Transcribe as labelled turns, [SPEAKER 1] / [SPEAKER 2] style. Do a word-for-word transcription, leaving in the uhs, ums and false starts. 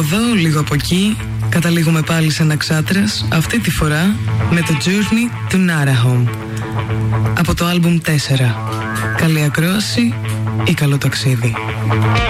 [SPEAKER 1] εδώ, λίγο από εκεί, καταλήγουμε πάλι σε ένα Ξάτρας, αυτή τη φορά με το Journey to Narahom από το άλμπουμ τέσσερα. Καλή ακρόαση ή καλό ταξίδι.